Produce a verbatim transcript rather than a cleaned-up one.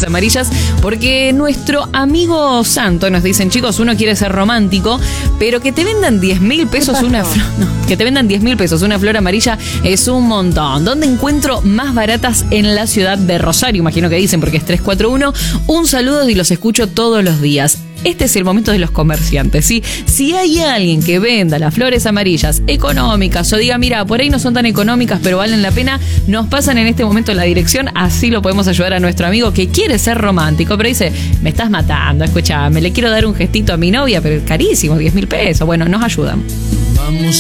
flores amarillas, porque nuestro amigo Santo nos dicen, chicos, uno quiere ser romántico, pero que te vendan diez mil pesos una flor, no, que te vendan diez mil pesos una flor amarilla es un montón. ¿Dónde encuentro más baratas en la ciudad de Rosario? Imagino que dicen, porque es tres cuatro uno. Un saludo y los escucho todos los días. Este es el momento de los comerciantes, ¿sí? Si hay alguien que venda las flores amarillas económicas o diga, mira, por ahí no son tan económicas, pero valen la pena, nos pasan en este momento la dirección, así lo podemos ayudar a nuestro amigo que quiere ser romántico, pero dice, me estás matando, escuchame, le quiero dar un gestito a mi novia, pero es carísimo, diez mil pesos. Bueno, nos ayudan. Vamos